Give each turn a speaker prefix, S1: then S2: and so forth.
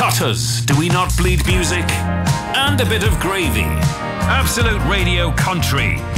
S1: Otters, do we not bleed music? And a bit of gravy. Absolute Radio Country,